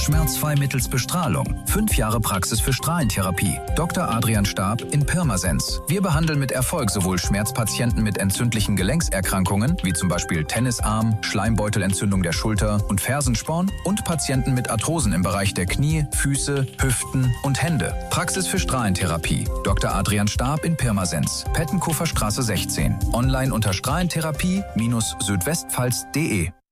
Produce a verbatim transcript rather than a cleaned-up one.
Schmerzfrei mittels Bestrahlung. Fünf Jahre Praxis für Strahlentherapie. Doktor Adrian Staab in Pirmasens. Wir behandeln mit Erfolg sowohl Schmerzpatienten mit entzündlichen Gelenkserkrankungen, wie zum Beispiel Tennisarm, Schleimbeutelentzündung der Schulter und Fersensporn und Patienten mit Arthrosen im Bereich der Knie, Füße, Hüften und Hände. Praxis für Strahlentherapie. Doktor Adrian Staab in Pirmasens. Pettenkofer Straße sechzehn. Online unter strahlentherapie Bindestrich südwestpfalz punkt de.